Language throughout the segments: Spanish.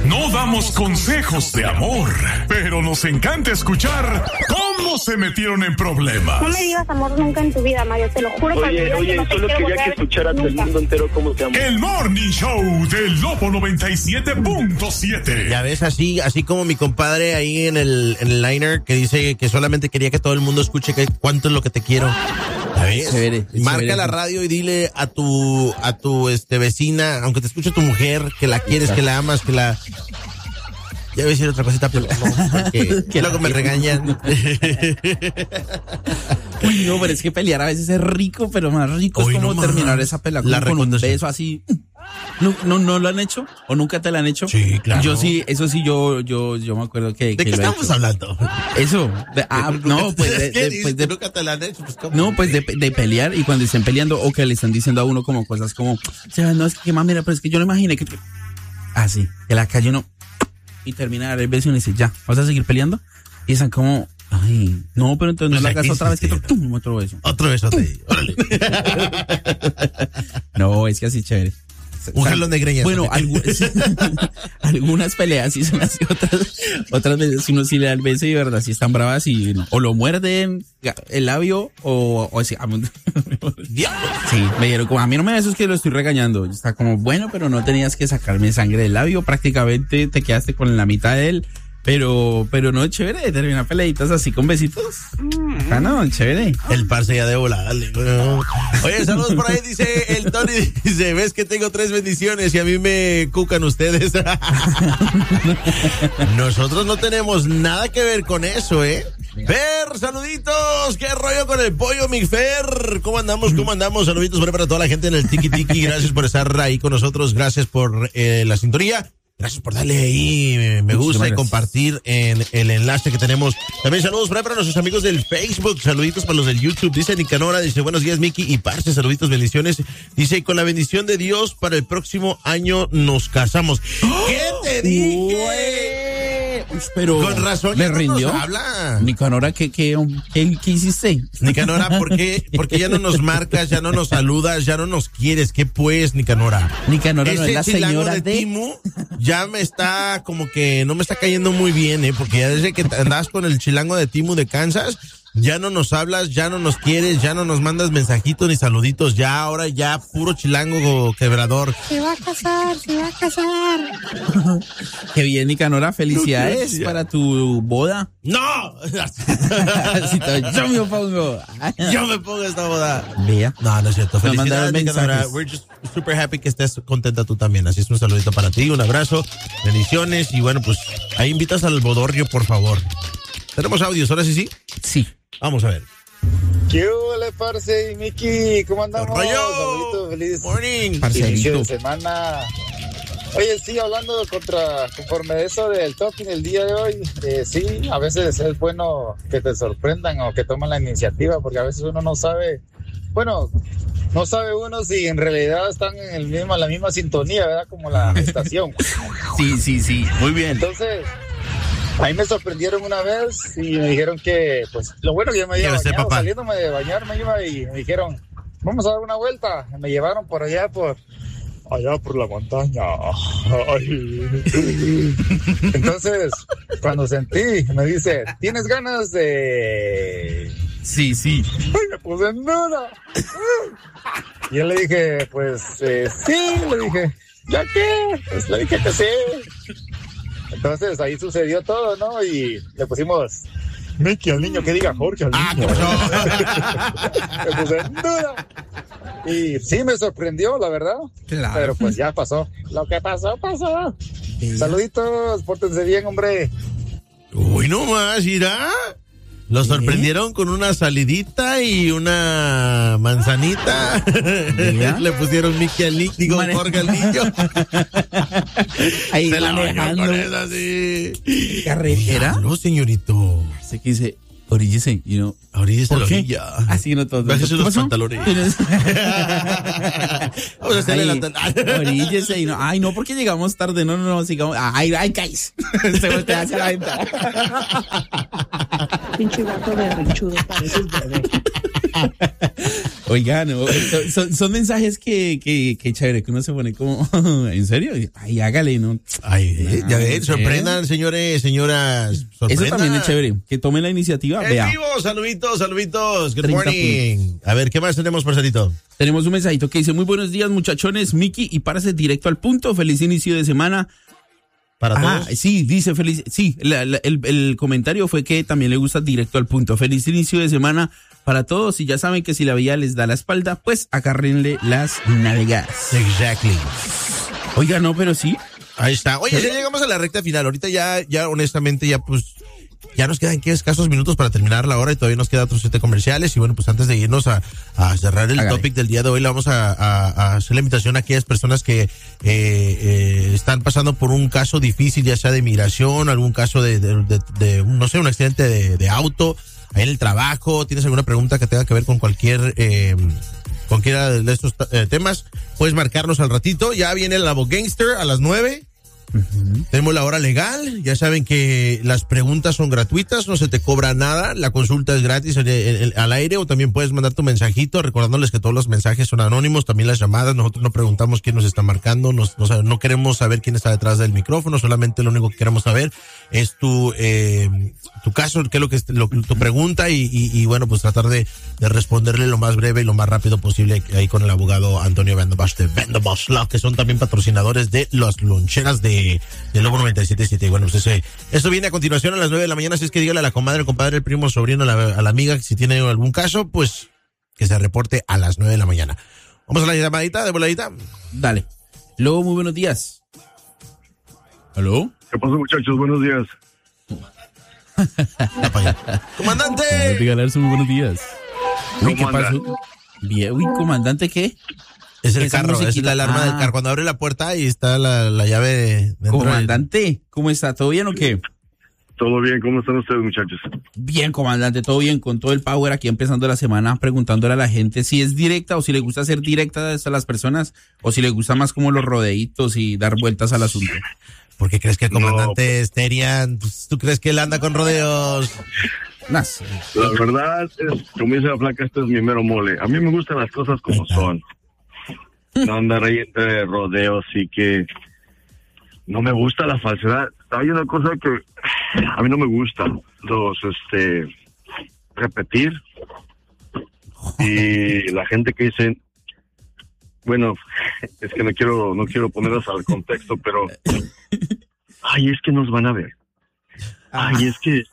No damos consejos de amor, pero nos encanta escuchar cómo se metieron en problemas. No me digas amor nunca en tu vida, Mario, te lo juro. Oye, no solo quería que escucharas el mundo entero cómo te amo. El Morning Show del Lobo 97.7. Ya ves, así como mi compadre ahí en el liner que dice que solamente quería que todo el mundo escuche cuánto es lo que te quiero. ¿Sabes? Chévere, Marca chévere. la radio y dile a tu vecina, aunque te escuche tu mujer, que la quieres, que la amas, que la... Ya voy a decir otra cosita, pero no, porque luego me regañan. Uy, no, pero es que pelear a veces es rico, pero más rico Uy, es como no terminar más. esa pelea La con un recomendación. beso así. ¿No lo han hecho? ¿O nunca te lo han hecho? Sí, claro. Yo sí, eso sí, yo me acuerdo que... ¿De qué lo he estamos hecho. hablando? Eso. No, pues ¿Qué después dices? ¿Nunca te la han hecho? Pues, ¿cómo? No, pues de pelear, y cuando estén peleando o que le están diciendo a uno como cosas como, o sea, no, es que más mira, pero es que yo no imaginé que... Así, que la calle uno... Y termina el beso y uno dice, ya, ¿vas a seguir peleando? Y están como, ay, no, pero entonces Pues no la hagas aquí otra vez que sí, ¡tum! Otro beso. Otro besote. Órale. No, es que así chévere. Un jalón de greñas. Bueno, algunas peleas sí son así, otras veces uno sí le da el beso y de verdad sí están bravas y no, o lo muerden el labio o así. Sí, me dieron como, a mí no me da eso, es que lo estoy regañando. Está como, bueno, pero no tenías que sacarme sangre del labio, prácticamente te quedaste con la mitad de él. Pero no, chévere, terminar peleitas así con besitos. Ah, no, chévere. El parce ya de volada. Oye, saludos por ahí, dice el Tony, dice, ves que tengo 3 bendiciones y a mí me cucan ustedes. Nosotros no tenemos nada que ver con eso, ¿eh? Fer, saluditos, qué rollo con el pollo, mi Fer. ¿Cómo andamos? Saluditos por ahí para toda la gente en el Tiki Tiki. Gracias por estar ahí con nosotros, gracias por la sintonía. Gracias por darle ahí me gusta y compartir en el enlace que tenemos. También saludos por ahí para nuestros amigos del Facebook. Saluditos para los del YouTube. Dice Nicanora, dice buenos días Miki y parce, saluditos, bendiciones. Dice, con la bendición de Dios para el próximo año nos casamos. ¿Qué te dije? Pero con razón ¿le ya no rindió? nos habla. Nicanora, ¿qué hiciste? Nicanora, ¿por qué ya no nos marcas, ya no nos saludas, ya no nos quieres? ¿Qué pues, Nicanora? Nicanora no es la chilango señora de de... Timu ya me está como que no me está cayendo muy bien, porque ya desde que andabas con el chilango de Timu de Kansas, ya no nos hablas, ya no nos quieres, ya no nos mandas mensajitos ni saluditos, ya ahora ya puro chilango quebrador. Se va a casar. Qué bien, Nicanora, felicidades para tu boda. ¡No! Yo me pongo. Yo me pongo esta boda. Vea. No es cierto. Me mandaron Felicidades, Nicanora. mensajes. We're just super happy que estés contenta tú también. Así es, un saludito para ti, un abrazo, bendiciones y bueno, pues ahí invitas al bodorrio, por favor. ¿Tenemos audios? ¿Ahora sí? Sí. Vamos a ver. ¿Qué hola, parce y Miki? ¿Cómo andamos? ¡Rollo! Saluditos, feliz Morning. inicio Parcerito. de semana. Oye, sí, hablando conforme a eso del talking el día de hoy, sí, a veces es bueno que te sorprendan o que tomen la iniciativa, porque a veces uno no sabe, bueno, no sabe uno si en realidad están en la misma sintonía, ¿verdad? Como la estación. Sí, muy bien. Entonces, a mí me sorprendieron una vez y me dijeron que, pues, lo bueno que yo me había Llévese, bañado, papá. saliéndome de bañar me iba y me dijeron, vamos a dar una vuelta. Me llevaron por allá por la montaña. Ay. Entonces, cuando sentí, me dice, ¿tienes ganas de...? Sí. Ay, me puse en duda. Y yo le dije, pues, sí, le dije, ¿ya qué? Pues le dije que sí. Entonces ahí sucedió todo, ¿no? Y le pusimos Mickey al niño, que diga Jorge al niño. Me puse en duda. Y sí me sorprendió, la verdad. Claro. Pero pues ya pasó. Lo que pasó. Saluditos, pórtense bien, hombre. Uy, no más, irá. Lo sorprendieron con una salidita y una manzanita. Le pusieron Mickey al niño, digo, Jorge al niño. Ahí Se la bañó manejando. con esa, sí. ¿Carretera? No, señorito. Sé que dice, oríllese, Ahorita ¿por la qué? orilla. Así no todo. Bájese ¿Qué los pasó? pantalones. Vamos a hacerle la Oríllese y no. Ay, no, porque llegamos tarde. No, sigamos. Ay, caes. Se voltea hacia la ventana. Pinche gato berrinchudo, pareces bebé. Oiga, no, son mensajes que chévere, que uno se pone como, ¿en serio? Ay, hágale, ¿no? Ay, ya ven, sorprendan, señores, señoras, sorprendan. Eso también es chévere, que tomen la iniciativa, vea. Vivo, saluditos, good morning. A ver, ¿qué más tenemos, parcerito? Tenemos un mensajito que dice, muy buenos días, muchachones, Miki, y párase directo al punto, feliz inicio de semana. ¿Para todos? Sí, dice feliz, sí, el comentario fue que también le gusta directo al punto, feliz inicio de semana para todos, y ya saben que si la vida les da la espalda, pues agárrenle las nalgas. Exactly. Oiga, no, pero sí. Ahí está. Oye, ya llegamos a la recta final. Ahorita ya honestamente, ya nos quedan escasos minutos para terminar la hora y todavía nos quedan otros 7 comerciales. Y bueno, pues antes de irnos a cerrar el topic del día de hoy, le vamos a hacer la invitación a aquellas personas que están pasando por un caso difícil, ya sea de migración, algún caso de no sé, un accidente de auto, ahí en el trabajo. ¿Tienes alguna pregunta que tenga que ver con cualquiera de estos temas? Puedes marcarnos al ratito. Ya viene el Abo Gangster a las 9. Tenemos la hora legal. Ya saben que las preguntas son gratuitas, no se te cobra nada. La consulta es gratis al aire, o también puedes mandar tu mensajito, recordándoles que todos los mensajes son anónimos, también las llamadas. Nosotros no preguntamos quién nos está marcando, no queremos saber quién está detrás del micrófono, solamente lo único que queremos saber es tu caso, qué es tu pregunta, y bueno, pues tratar de responderle lo más breve y lo más rápido posible ahí con el abogado Antonio Vendobosch de Vendobosch Law, que son también patrocinadores de las loncheras de Lobo 97.7. Bueno, pues eso viene a continuación a las 9 de la mañana, así es que dígale a la comadre, el compadre, el primo, sobrino, a la amiga, que si tiene algún caso, pues que se reporte a las 9 de la mañana. Vamos a la llamadita de voladita. Dale. Lobo, muy buenos días. ¿Aló? ¿Qué pasa, muchachos? Buenos días. ¡Comandante! Muy buenos días. Uy, ¿qué pasó? Bien, uy, ¿comandante qué? Es el carro, es la alarma del carro. Cuando abre la puerta y está la llave dentro. Comandante, ¿cómo está? ¿Todo bien o qué? Todo bien, ¿cómo están ustedes, muchachos? Bien, comandante, todo bien, con todo el power aquí empezando la semana, preguntándole a la gente si es directa o si le gusta hacer directa a las personas, o si le gusta más como los rodeitos y dar vueltas al asunto. ¿Por qué crees que el comandante Sterian, tú crees que él anda con rodeos? La verdad es, como dice la flaca, esto es mi mero mole. A mí me gustan las cosas como son. No andar ahí entre rodeos, y que no me gusta la falsedad. Hay una cosa que a mí no me gusta, repetir, y la gente que dice, bueno, es que no quiero ponerlas al contexto, pero ay, es que nos van a ver. Ay, es que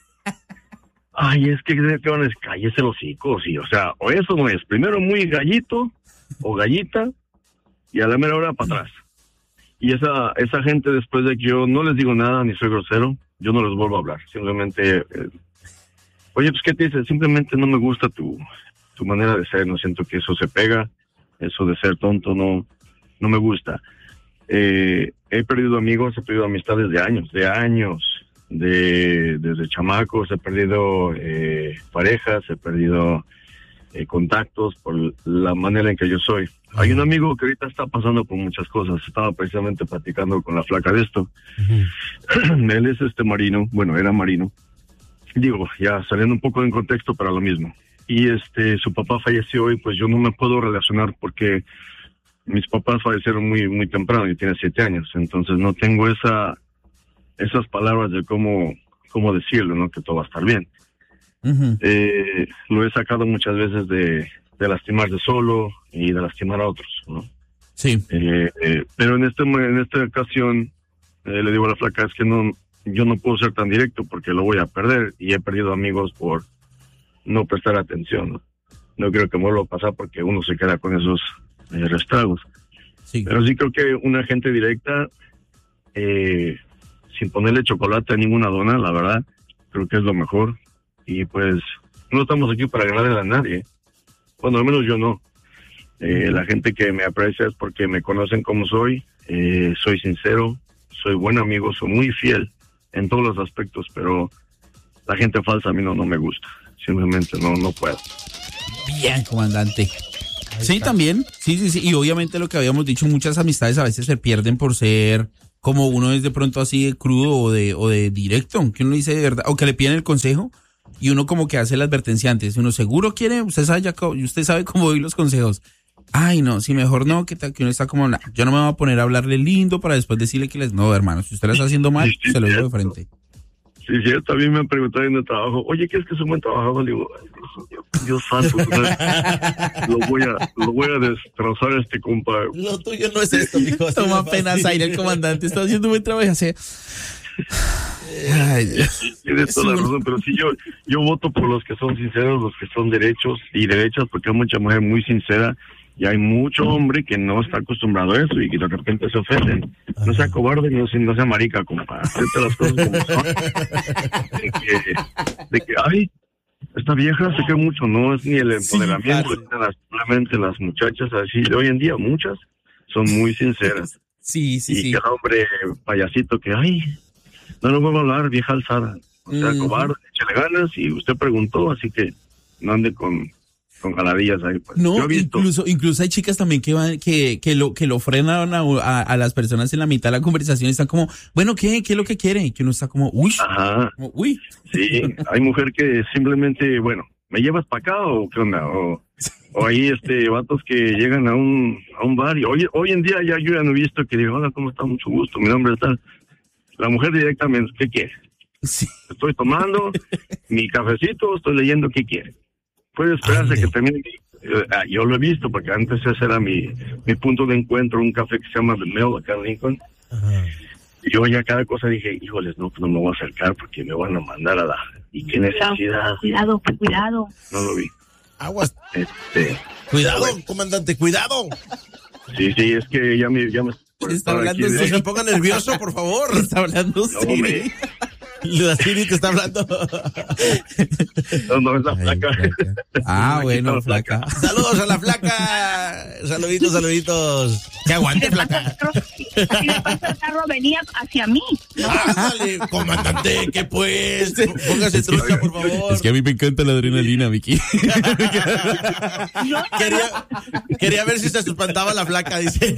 cállese los hocico, sí, o sea, o eso no es, primero muy gallito o gallita, y a la mera hora para atrás. Y esa gente, después de que yo no les digo nada, ni soy grosero, yo no les vuelvo a hablar. Simplemente, oye, pues, ¿qué te dices? Simplemente no me gusta tu manera de ser, no siento que eso se pega, eso de ser tonto, no me gusta. He perdido amigos, he perdido amistades de años, desde chamacos, he perdido parejas, he perdido contactos por la manera en que yo soy. Hay un amigo que ahorita está pasando por muchas cosas. Estaba precisamente platicando con la flaca de esto. Él es marino, bueno, era marino. Digo, ya saliendo un poco en contexto para lo mismo. Y su papá falleció, y pues yo no me puedo relacionar porque mis papás fallecieron muy, muy temprano, y tiene 7 años. Entonces no tengo esas palabras de cómo decirlo, ¿no? Que todo va a estar bien. Lo he sacado muchas veces de lastimarse solo y de lastimar a otros, ¿no? Sí. Pero en esta ocasión le digo a la flaca, es que yo no puedo ser tan directo porque lo voy a perder, y he perdido amigos por no prestar atención, ¿no? No creo que me vuelva a pasar porque uno se queda con esos restragos. Sí. Pero sí creo que una gente directa, sin ponerle chocolate a ninguna dona, la verdad, creo que es lo mejor. Y pues no estamos aquí para ganarle a nadie. Bueno, al menos yo no. La gente que me aprecia es porque me conocen como soy. Soy sincero, soy buen amigo, soy muy fiel en todos los aspectos, pero la gente falsa a mí no me gusta. Simplemente no puedo. Bien, comandante. Sí, también. Sí. Y obviamente lo que habíamos dicho, muchas amistades a veces se pierden por ser como uno es de pronto así de crudo o de directo, aunque uno dice de verdad, o que le piden el consejo, y uno como que hace la advertencia antes. Uno seguro quiere, usted sabe cómo doy los consejos. Ay, no, si mejor no, que uno está como, yo no me voy a poner a hablarle lindo para después decirle que no, hermano, si usted lo está haciendo mal, se lo digo de frente. Sí, cierto, a mí me han preguntado en el trabajo, oye, ¿qué es que soy buen trabajador? Le digo, Dios santo, lo voy a destrozar a este compa. Lo tuyo no es esto, mijo. Toma apenas aire el comandante, está haciendo un buen trabajo y hace... Ay, tienes toda la razón, pero sí, yo voto por los que son sinceros, los que son derechos y derechas, porque hay mucha mujer muy sincera y hay mucho hombre que no está acostumbrado a eso y que de repente se ofenden. No sea cobarde, no sea marica, compa. Hacerte las cosas como son. De que, ay, esta vieja se cree mucho, no es ni el empoderamiento, simplemente las muchachas así de hoy en día, muchas son muy sinceras. Sí. Y que el hombre payasito que, ay, no lo vuelvo a hablar, vieja alzada. O sea, cobarde, échale ganas y usted preguntó, así que no ande con jaladillas ahí. Pues. No, incluso hay chicas también que lo frenan a las personas en la mitad de la conversación y están como, bueno, ¿qué es lo que quiere? Y que uno está como, uy. Ajá. Uy. Sí, hay mujer que simplemente, bueno, ¿me llevas para acá o qué onda? O hay vatos que llegan a un bar y hoy en día yo ya no he visto que diga, hola, ¿cómo está? Mucho gusto, mi nombre es tal. La mujer directamente, ¿qué quiere? Sí. Estoy tomando mi cafecito, estoy leyendo, ¿qué quiere? Puede esperarse que termine. Yo lo he visto, porque antes ese era mi punto de encuentro, un café que se llama The Mill, acá en Lincoln. Ajá. Y yo ya cada cosa dije, híjoles, no me voy a acercar porque me van a mandar a la... ¿Y qué necesidad? Cuidado. No lo vi. Aguas. Cuidado, bueno. Comandante, cuidado. Sí, es que ya me está hablando, no se ponga nervioso, por favor. Está hablando Siri. La Siri te está hablando. No, es la flaca. Bueno, flaca. Saludos a la flaca. Saluditos. Que aguante, flaca. Si le pasó el carro, venía hacia mí. ¿No? Dale, comandante, que pues. Póngase trucha, por favor. Es que a mí me encanta la adrenalina, Vicky. Quería ver si se espantaba la flaca, dice.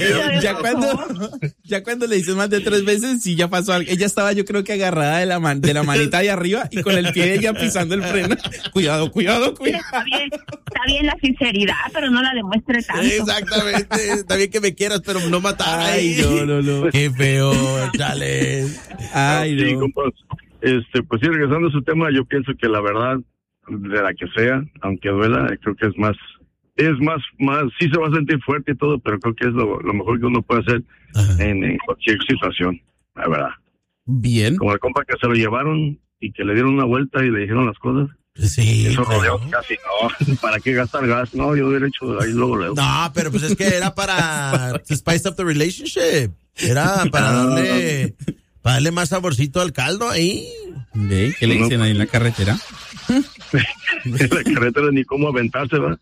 Ya cuando le dices más de 3 veces, sí, ya pasó algo. Ella estaba, yo creo que agarrada de la manita de arriba y con el pie de ella pisando el freno. Cuidado. Está bien la sinceridad, pero no la demuestre tanto. Exactamente. Está bien que me quieras, pero no matar. Ay, no. Qué feo, chale. Ay, no. Sí, compas. Pues sí, regresando a su tema, yo pienso que la verdad, de la que sea, aunque duela, creo que es más, sí se va a sentir fuerte y todo, pero creo que es lo mejor que uno puede hacer en cualquier situación, la verdad. Bien. Como el compa que se lo llevaron y que le dieron una vuelta y le dijeron las cosas. Sí. Eso rodeó casi, no. ¿Para qué gastar gas? No, yo hubiera hecho ahí luego. No, pero pues es que era para spice up the relationship. Era para darle más saborcito al caldo ahí. ¿Ve? ¿Qué le dicen ahí en la carretera? En la carretera ni cómo aventarse, ¿va?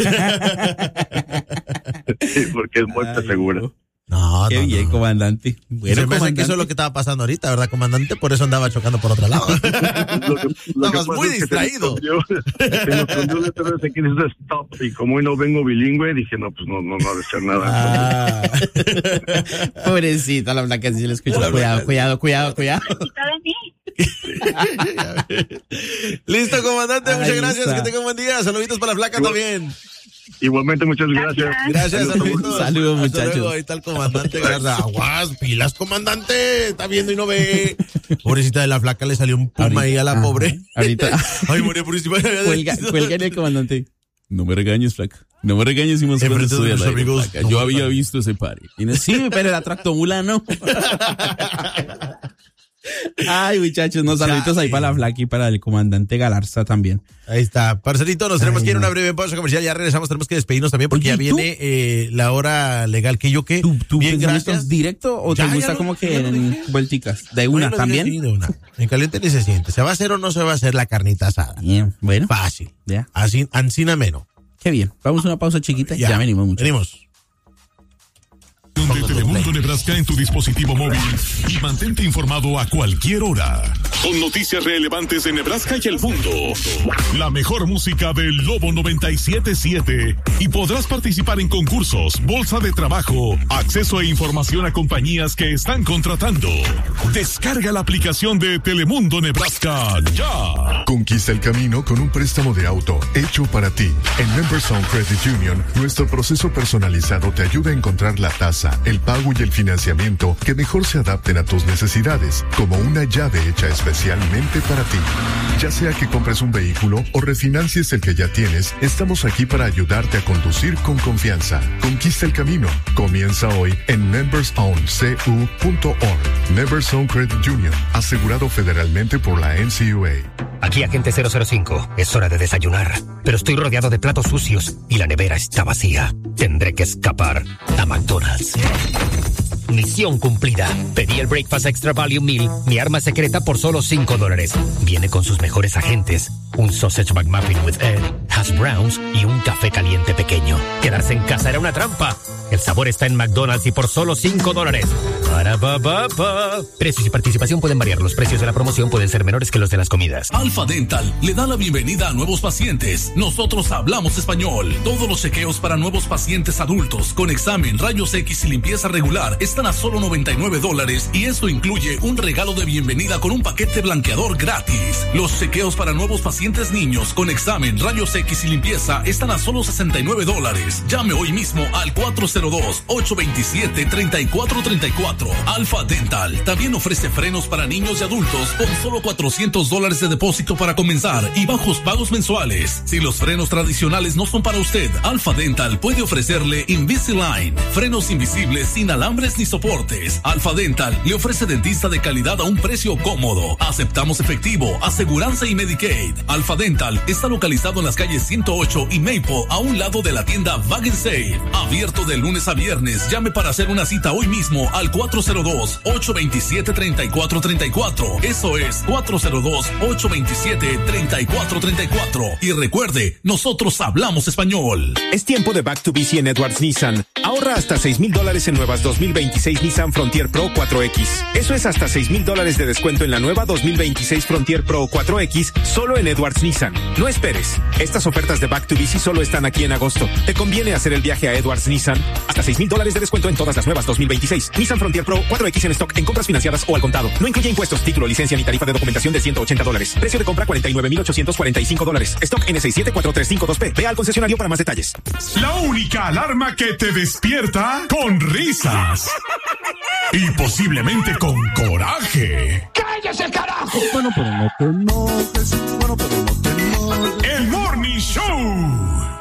Sí, porque es muerte segura. No, qué bien, comandante. Bueno, comandante, que eso es lo que estaba pasando ahorita, ¿verdad, comandante? Por eso andaba chocando por otro lado. Estabas muy distraído. Se nos prendió la vez aquí dice stop, y como hoy no vengo bilingüe, dije, no, pues no ha de ser nada. Pobrecita la blanca, si se le escucha. Cuidado. Listo, comandante, muchas gracias. Que tenga un buen día. Saluditos para la flaca también. Igualmente, muchas gracias. Gracias, saludos. Saludos, muchachos. Luego, ahí está el comandante. Aguas, pilas, comandante. Está viendo y no ve. Pobrecita de la flaca, le salió un puma ahí a la pobre. Ahorita. Ay, murió purísima. Cuelga en el comandante. No me regañes, flaca. No me regañes, Simón. Amigos. Yo había visto ese par. Sí, pero la tractomula no. Ay, muchachos, saluditos ahí para la flaca y para el comandante Galarza también. Ahí está. Parcerito, nos tenemos que ir a una breve pausa comercial. Ya regresamos, tenemos que despedirnos también porque ya viene la hora legal. ¿Qué? ¿Tú bien, gracias. ¿Directo o te gusta como que en vuelticas? ¿De una también? Sí, de una. En caliente ni se siente. ¿Se va a hacer o no se va a hacer la carnita asada? Bien, bueno. Fácil. Ya. Así, ansina menos. Qué bien. Vamos a una pausa chiquita y ya venimos, muchachos. Venimos. De Telemundo Nebraska en tu dispositivo móvil y mantente informado a cualquier hora. Con noticias relevantes de Nebraska y el mundo. La mejor música del Lobo 97.7 y podrás participar en concursos, bolsa de trabajo, acceso e información a compañías que están contratando. Descarga la aplicación de Telemundo Nebraska ya. Conquista el camino con un préstamo de auto hecho para ti. En Membersound Credit Union, nuestro proceso personalizado te ayuda a encontrar la tasa, el pago y el financiamiento que mejor se adapten a tus necesidades, como una llave hecha especialmente para ti. Ya sea que compres un vehículo o refinancies el que ya tienes, estamos aquí para ayudarte a conducir con confianza. Conquista el camino. Comienza hoy en membersowncu.org. Membersound Credit Union, asegurado federalmente por la NCUA. Aquí agente 005, es hora de desayunar, pero estoy rodeado de platos sucios y la nevera está vacía. Tendré que escapar a McDonald's. Misión cumplida. Pedí el Breakfast Extra Value Meal, mi arma secreta, por solo $5. Viene con sus mejores agentes, un Sausage McMuffin with egg, hash browns y un café caliente pequeño. Quedarse en casa era una trampa. El sabor está en McDonald's y por solo $5. Precios y participación pueden variar. Los precios de la promoción pueden ser menores que los de las comidas. Alfa Dental le da la bienvenida a nuevos pacientes. Nosotros hablamos español. Todos los chequeos para nuevos pacientes adultos con examen, rayos X y limpieza regular están a solo $99 y esto incluye un regalo de bienvenida con un paquete blanqueador gratis. Los chequeos para nuevos pacientes niños con examen, rayos X y limpieza están a solo $69. Llame hoy mismo al 402-827-3434. Alfa Dental también ofrece frenos para niños y adultos con solo $400 de depósito para comenzar y bajos pagos mensuales. Si los frenos tradicionales no son para usted, Alfa Dental puede ofrecerle Invisalign, frenos invisibles sin alambres ni soportes. Alfa Dental le ofrece dentista de calidad a un precio cómodo. Aceptamos efectivo, aseguranza y Medicaid. Alfa Dental está localizado en las calles 108 y Maple, a un lado de la tienda Bag & Save. Abierto de lunes a viernes. Llame para hacer una cita hoy mismo al 402-827-3434. Eso es 402-827-3434. Y recuerde, nosotros hablamos español. Es tiempo de Back to BC en Edwards Nissan. Ahorra hasta $6,000 en nuevas 2026 Nissan Frontier Pro 4X. Eso es hasta $6,000 de descuento en la nueva 2026 Frontier Pro 4X solo en Edwards Nissan. No esperes. Estas ofertas de Back to BC solo están aquí en agosto. Te conviene hacer el viaje a Edwards Nissan. Hasta $6,000 de descuento en todas las nuevas 2026 Nissan Frontier Pro 4X en stock en compras financiadas o al contado. No incluye impuestos, título, licencia ni tarifa de documentación de $180. Precio de compra $49,845. Stock N67435-2P. Ve al concesionario para más detalles. La única alarma que te despierta con risas y posiblemente con coraje. ¡Cállese el carajo! Bueno, pero no te enojes. El Morning Show.